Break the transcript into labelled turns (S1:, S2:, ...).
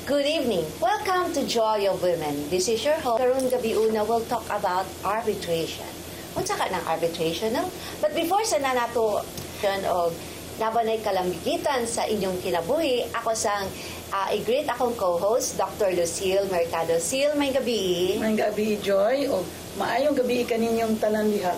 S1: Good evening. Welcome to Joy of Women. This is your host. Karun gabi una will talk about arbitration. Unsa ka ng arbitration, no? But before sa nato og nabanay kalambigitan sa inyong kinabuhi, ako sang i-greet akong co-host, Dr. Lucille Mercado. Lucille, may gabi.
S2: May gabi, Joy. O maayong gabi kaninyong tanan diha.